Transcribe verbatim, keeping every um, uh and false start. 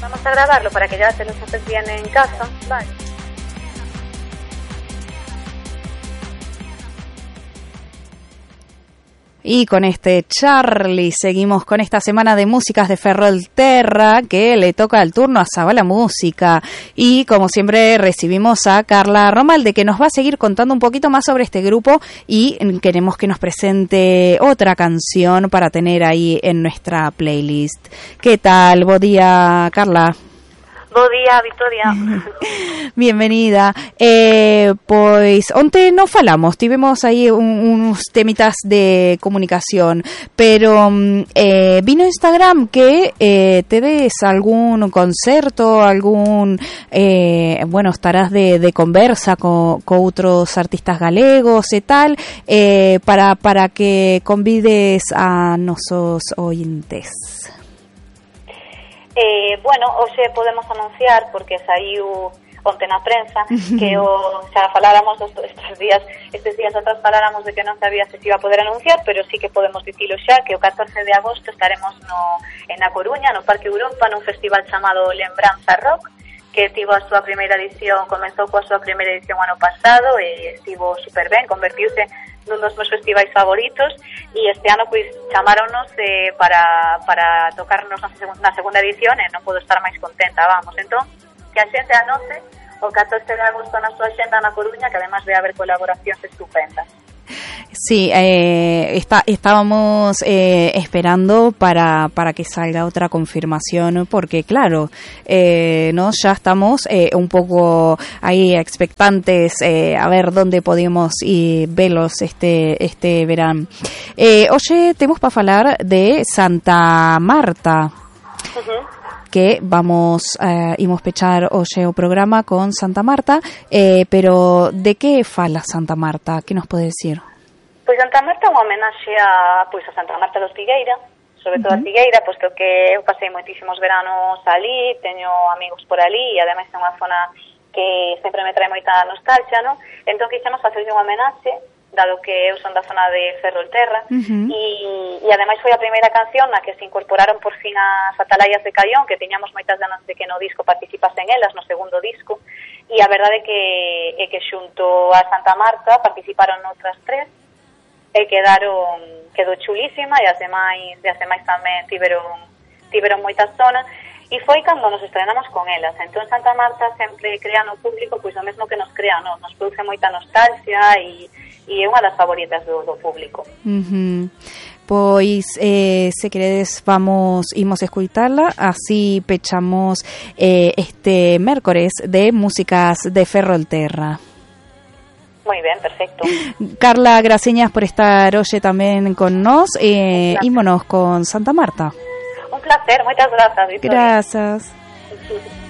Vamos a grabarlo para que ya se lo haces bien en casa. Vale. Y con este Charlie seguimos con esta semana de músicas de Ferrolterra, que le toca el turno a Zabala Música. Y como siempre recibimos a Carla Romalde, que nos va a seguir contando un poquito más sobre este grupo, y queremos que nos presente otra canción para tener ahí en nuestra playlist. ¿Qué tal? Buen día, Carla. Bo día, Victoria. Bienvenida. Eh, pois, onte non falamos, tivemos aí un, uns temitas de comunicación, pero eh, vino Instagram que eh, tedes algún concerto, algún, eh, bueno, estarás de, de conversa co, co outros artistas galegos e tal, eh, para, para que convides a nosos ointes. Eh, bueno, hoxe podemos anunciar, porque saiu onte na prensa, que o, xa faláramos estes días estes días atrás faláramos de que non sabía se se iba a poder anunciar, pero sí que podemos dicilo xa, que o catorce de agosto estaremos no, en A Coruña, no Parque Europa, nun festival chamado Lembranza Rock, que tivo a súa primeira edición, comenzou coa súa primeira edición ano pasado e estivo super ben, convertiuse nun dos meus festivais favoritos, e este ano pois chamáronos eh, para, para tocarnos na, seg- na segunda edición e non podo estar máis contenta, vamos. Entón, que a xente anote o catorce de agosto na súa xenda na Coruña, que además vai haber colaboracións estupendas. Sí, eh, está, estábamos eh, esperando para, para que salga otra confirmación, porque claro, eh, no, ya estamos eh, un poco ahí expectantes eh, a ver dónde podemos ir verlos este este verano. Eh, oye, tenemos para hablar de Santa Marta. Uh-huh. Que vamos a eh, pechar hoxe o programa con Santa Marta, eh, pero de que fala Santa Marta? Que nos pode decir? Pois Santa Marta é unha homenaxe a, pois a Santa Marta dos Figueira, sobre todo uh-huh. a Figueira, posto que eu pasei moitísimos veranos ali, teño amigos por ali, e ademais é unha zona que sempre me trae moita nostalgia, non? Entón quixemos facerlle unha homenaxe, dado que eu son da zona de Ferrolterra, uh-huh. e, e ademais foi a primeira canción na que se incorporaron por fin as Atalayas de Caión, que tiñamos moitas ganas de que no disco participasen elas, no segundo disco, e a verdade é que, é que xunto a Santa Marta participaron outras tres, e quedaron, quedou chulísima, e as demais, e as demais tamén tiveron, tiveron moitas zonas, e foi cando nos estrenamos con elas. Entón Santa Marta sempre crea no público pois o mesmo que nos crea, nos, nos produce moita nostalgia, e e é unha das favoritas do, do público. Uh-huh. Pois, eh, se queredes, vamos, imos escuitarla, así pechamos eh, este mércores de músicas de Ferrolterra. Moi ben, perfecto. Carla, graciñas por estar hoxe tamén con nós, e eh, ímonos con Santa Marta. Un placer, moitas grazas, Victoria. Grazas.